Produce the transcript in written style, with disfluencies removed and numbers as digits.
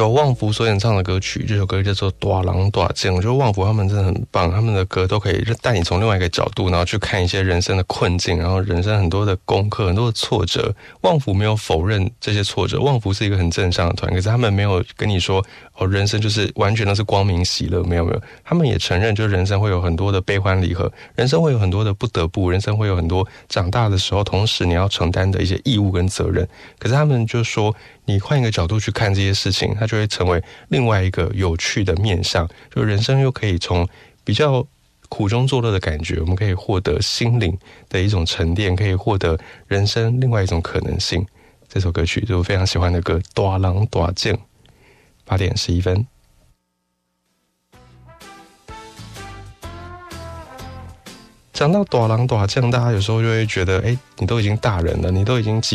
由旺福所演唱的歌曲，这首歌叫做《大人大境》。我觉得旺福他们真的很棒，他们的歌都可以带你从另外一个角度，然后去看一些人生的困境，然后人生很多的功课，很多的挫折。旺福没有否认这些挫折，旺福是一个很正向的团，可是他们没有跟你说人生就是完全都是光明喜乐，没有，他们也承认，就是人生会有很多的悲欢离合，人生会有很多的不得不，人生会有很多长大的时候，同时你要承担的一些义务跟责任。可是他们就说，你换一个角度去看这些事情，它就会成为另外一个有趣的面向，就人生又可以从比较苦中作乐的感觉，我们可以获得心灵的一种沉淀，可以获得人生另外一种可能性。这首歌曲就是我非常喜欢的歌，大人大境。8点11分。讲到大人大境，大家有时候就会觉得，你都已经大人了，你都已经